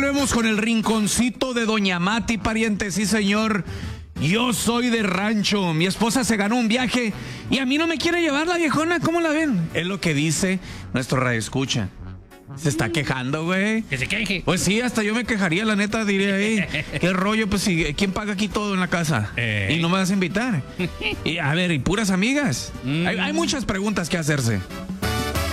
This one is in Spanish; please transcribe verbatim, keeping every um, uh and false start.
volvemos con el rinconcito de Doña Mati, pariente, sí señor. Yo soy de rancho, mi esposa se ganó un viaje y a mí no me quiere llevar la viejona, ¿cómo la ven? Es lo que dice nuestro radioescucha. Se está quejando, güey. Que se queje. Pues sí, hasta yo me quejaría, la neta, diría, hey, qué rollo, pues sí, ¿quién paga aquí todo en la casa? Eh. Y no me vas a invitar. Y a ver, y puras amigas. Mm. Hay, hay muchas preguntas que hacerse.